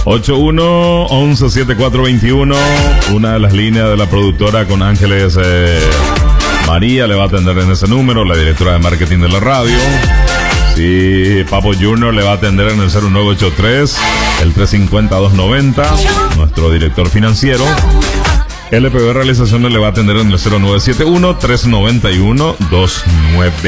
81-11-7421. Una de las líneas de la productora con Ángeles María le va a atender en ese número, la directora de marketing de la radio. Sí, Papo Junior le va a atender en el 0983, el 350-290, nuestro director financiero. LPB Realizaciones le va a atender en el 0971-391-29.